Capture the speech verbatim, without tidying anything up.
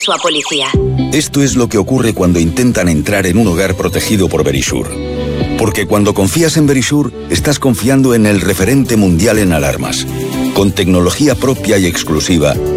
Su policía. Esto es lo que ocurre cuando intentan entrar en un hogar protegido por Verisure. Porque cuando confías en Verisure, estás confiando en el referente mundial en alarmas. Con tecnología propia y exclusiva,